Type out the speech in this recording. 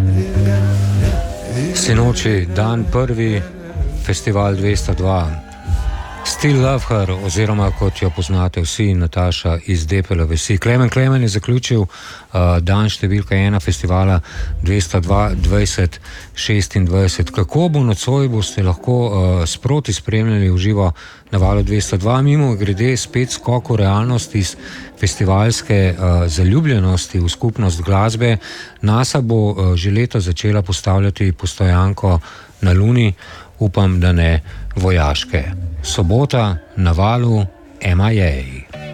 Sinoči dan prvi, festival 202. Still Love Her, oziroma kot jo poznate vsi, Nataša iz Depele vasi. Klemen je zaključil dan številka 1 festivala 202 2026. Kako bo nocoj, boste lahko sproti spremljali v živo na Valu 202. Mimo grede spet skok v realnost iz festivalske zaljubljenosti v skupnost glasbe. NASA bo že leto začela postavljati postojanko na Luni, upam, da ne vojaške. Sobota na Valu MIA.